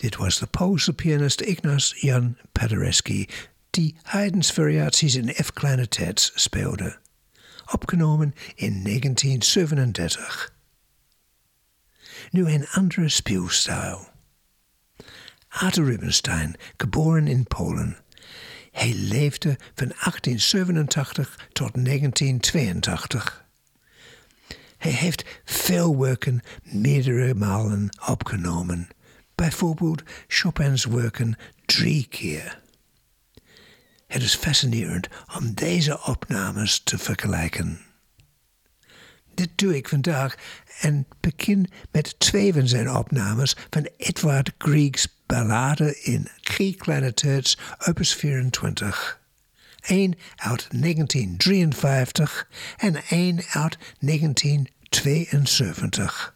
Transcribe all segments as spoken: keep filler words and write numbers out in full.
Dit was de Poolse pianist Ignaz Jan Paderewski, die Haydns variaties in F-kleine terts speelde. Opgenomen in negentien zevenendertig. Nu een andere speelstijl. Arthur Rubinstein, geboren in Polen. Hij leefde van achttien zevenentachtig tot negentien tweeëntachtig. Hij heeft veel werken meerdere malen opgenomen. Bijvoorbeeld Chopin's werken drie keer. Het is fascinerend om deze opnames te vergelijken. Dit doe ik vandaag en begin met twee van zijn opnames van Edvard Grieg's ballade in G kleine terts opus vierentwintig. Eén uit negentien drieënvijftig en één uit negentien tweeënzeventig.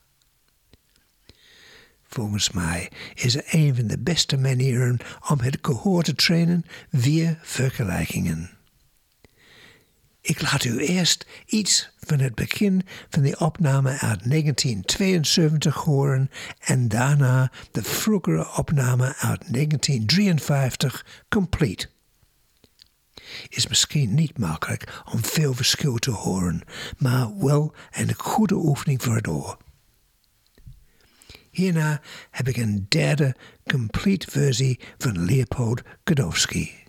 Volgens mij is het een van de beste manieren om het gehoor te trainen via vergelijkingen. Ik laat u eerst iets van het begin van de opname uit negentien tweeënzeventig horen en daarna de vroegere opname uit negentien drieënvijftig compleet. Is misschien niet makkelijk om veel verschil te horen, maar wel een goede oefening voor het oor. Hierna heb ik een derde complete versie van Leopold Godowsky.